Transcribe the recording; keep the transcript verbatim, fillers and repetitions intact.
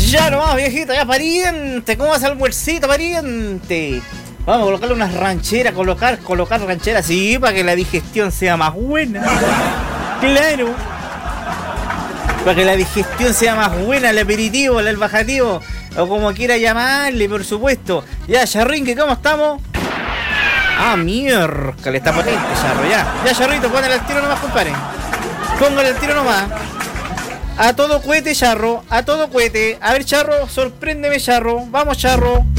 Ya nomás, viejito, ya pariente. ¿Cómo hace el almuercito, pariente? Vamos a colocarle unas rancheras, colocar, colocar rancheras, sí, para que la digestión sea más buena. Claro. Para que la digestión sea más buena, el aperitivo, el bajativo, o como quiera llamarle, por supuesto. Ya, Charrinque, ¿cómo estamos? Ah, mierda, le está potente, Charro, ya. Ya, Charrito, póngale el tiro nomás, compadre. Póngale el tiro nomás. A todo cohete, Charro, a todo cohete. A ver, Charro, sorpréndeme, Charro. Vamos, Charro.